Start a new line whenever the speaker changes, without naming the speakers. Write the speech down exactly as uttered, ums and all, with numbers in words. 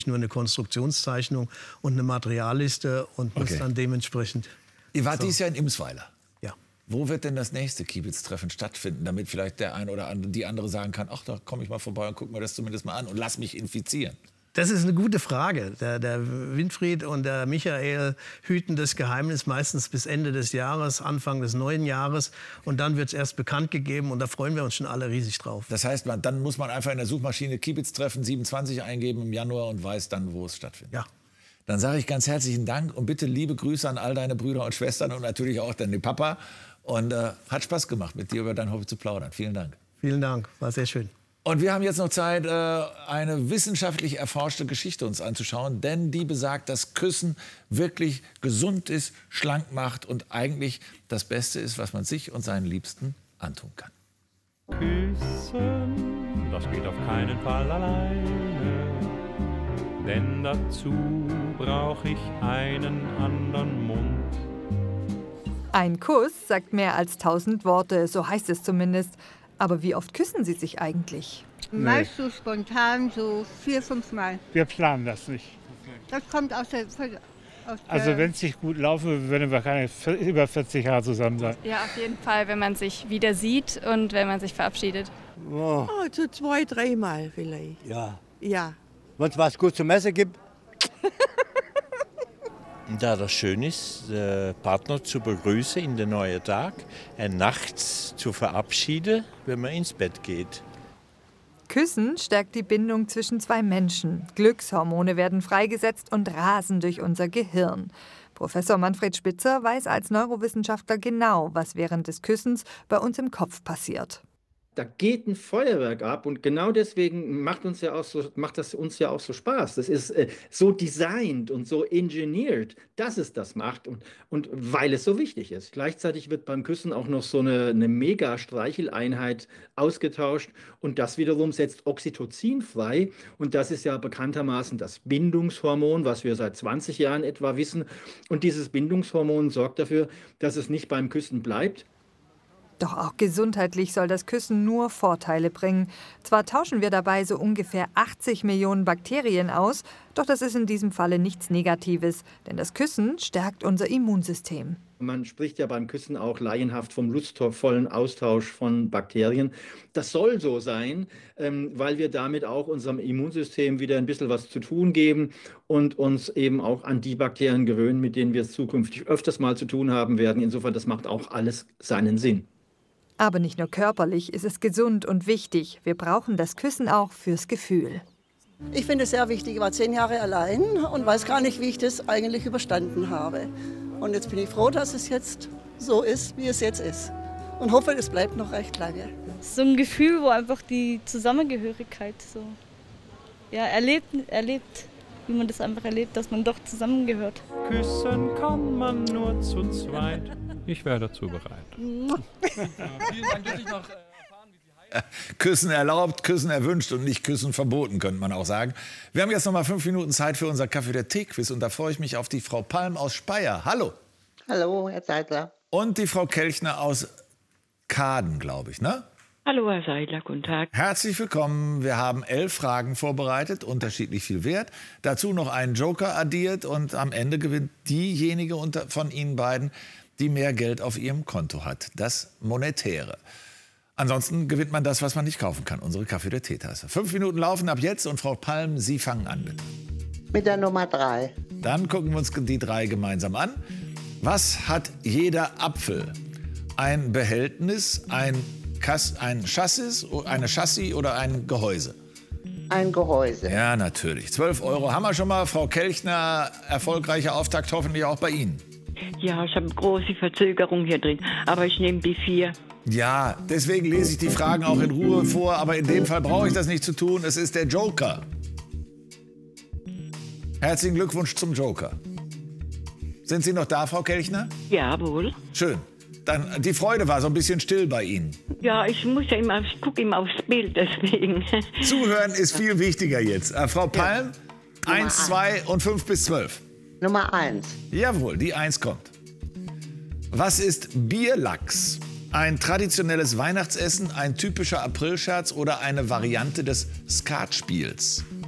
nur eine Konstruktionszeichnung und eine Materialliste und muss
Okay.
dann dementsprechend...
Ihr wart
So.
dieses Jahr in Imsweiler.
Ja.
Wo wird denn das nächste Kiebitz-Treffen stattfinden, damit vielleicht der eine oder andere, die andere sagen kann, ach, da komme ich mal vorbei und guck mir das zumindest mal an und lass mich infizieren?
Das ist eine gute Frage. Der, der Winfried und der Michael hüten das Geheimnis meistens bis Ende des Jahres, Anfang des neuen Jahres. Und dann wird es erst bekannt gegeben und da freuen wir uns schon alle riesig drauf.
Das heißt, man, dann muss man einfach in der Suchmaschine Kiebitz-Treffen siebenundzwanzig eingeben im Januar und weiß dann, wo es stattfindet.
Ja.
Dann sage ich ganz herzlichen Dank und bitte liebe Grüße an all deine Brüder und Schwestern und natürlich auch deinen Papa. Und äh, hat Spaß gemacht, mit dir über dein Hobby zu plaudern. Vielen Dank.
Vielen Dank, war sehr schön.
Und wir haben jetzt noch Zeit, äh, eine wissenschaftlich erforschte Geschichte uns anzuschauen, denn die besagt, dass Küssen wirklich gesund ist, schlank macht und eigentlich das Beste ist, was man sich und seinen Liebsten antun kann.
Küssen, das geht auf keinen Fall alleine, denn dazu brauche ich einen anderen Mund.
Ein Kuss sagt mehr als tausend Worte, so heißt es zumindest. Aber wie oft küssen Sie sich eigentlich?
Meist so spontan, so vier, fünf Mal.
Wir planen das nicht.
Das kommt aus der... Aus der
Also wenn es nicht gut laufen, würden wir keine über vierzig Jahre zusammen sein.
Ja, auf jeden Fall, wenn man sich wieder sieht und wenn man sich verabschiedet.
Oh.
Oh, so zwei, dreimal vielleicht.
Ja.
Ja.
Wenn es was gut zum Essen gibt.
Da das schön ist, den Partner zu begrüßen in den neuen Tag und nachts zu verabschieden, wenn man ins Bett geht.
Küssen stärkt die Bindung zwischen zwei Menschen. Glückshormone werden freigesetzt und rasen durch unser Gehirn. Professor Manfred Spitzer weiß als Neurowissenschaftler genau, was während des Küssens bei uns im Kopf passiert.
Da geht ein Feuerwerk ab und genau deswegen macht, uns ja auch so, macht das uns ja auch so Spaß. Das ist äh, so designt und so engineert, dass es das macht und, und weil es so wichtig ist. Gleichzeitig wird beim Küssen auch noch so eine, eine Mega-Streicheleinheit ausgetauscht und das wiederum setzt Oxytocin frei und das ist ja bekanntermaßen das Bindungshormon, was wir seit zwanzig Jahren etwa wissen. Und dieses Bindungshormon sorgt dafür, dass es nicht beim Küssen bleibt.
Doch auch gesundheitlich soll das Küssen nur Vorteile bringen. Zwar tauschen wir dabei so ungefähr achtzig Millionen Bakterien aus, doch das ist in diesem Falle nichts Negatives, denn das Küssen stärkt unser Immunsystem.
Man spricht ja beim Küssen auch laienhaft vom lustvollen Austausch von Bakterien. Das soll so sein, weil wir damit auch unserem Immunsystem wieder ein bisschen was zu tun geben und uns eben auch an die Bakterien gewöhnen, mit denen wir zukünftig öfters mal zu tun haben werden. Insofern, das macht auch alles seinen Sinn.
Aber nicht nur körperlich ist es gesund und wichtig. Wir brauchen das Küssen auch fürs Gefühl.
Ich finde es sehr wichtig. Ich war zehn Jahre allein und weiß gar nicht, wie ich das eigentlich überstanden habe. Und jetzt bin ich froh, dass es jetzt so ist, wie es jetzt ist. Und hoffe, es bleibt noch recht lange.
So ein Gefühl, wo einfach die Zusammengehörigkeit so ja, erlebt, erlebt, wie man das einfach erlebt, dass man doch zusammengehört.
Küssen kann man nur zu zweit. Ich wäre dazu bereit.
Vielen Dank, dass ich noch Küssen erlaubt, Küssen erwünscht und nicht Küssen verboten, könnte man auch sagen. Wir haben jetzt noch mal fünf Minuten Zeit für unser Kaffee der Tee-Quiz und da freue ich mich auf die Frau Palm aus Speyer. Hallo.
Hallo, Herr Seidler.
Und die Frau Kelchner aus Kaden, glaube ich, ne?
Hallo, Herr Seidler, guten Tag.
Herzlich willkommen. Wir haben elf Fragen vorbereitet, unterschiedlich viel Wert. Dazu noch einen Joker addiert und am Ende gewinnt diejenige unter, von Ihnen beiden, die mehr Geld auf ihrem Konto hat, das Monetäre. Ansonsten gewinnt man das, was man nicht kaufen kann, unsere Kaffee- oder Teetasse. Fünf Minuten laufen ab jetzt und Frau Palm, Sie fangen an, bitte.
Mit der Nummer drei.
Dann gucken wir uns die drei gemeinsam an. Was hat jeder Apfel? Ein Behältnis, ein, Kass, ein Chassis, eine Chassis oder ein Gehäuse?
Ein Gehäuse.
Ja, natürlich. zwölf Euro haben wir schon mal. Frau Kelchner, erfolgreicher Auftakt hoffentlich auch bei Ihnen.
Ja, ich habe große Verzögerung hier drin, aber ich nehme die vier.
Ja, deswegen lese ich die Fragen auch in Ruhe vor, aber in dem Fall brauche ich das nicht zu tun. Es ist der Joker. Herzlichen Glückwunsch zum Joker. Sind Sie noch da, Frau Kelchner?
Jawohl.
Schön. Dann, die Freude war so ein bisschen still bei Ihnen.
Ja, ich muss ja immer, ich gucke immer aufs Bild, deswegen.
Zuhören ist viel wichtiger jetzt. Äh, Frau Palm, ja. eins, zwei und fünf bis zwölf.
Nummer eins.
Jawohl, die eins kommt. Was ist Bierlachs? Ein traditionelles Weihnachtsessen, ein typischer Aprilscherz oder eine Variante des Skatspiels?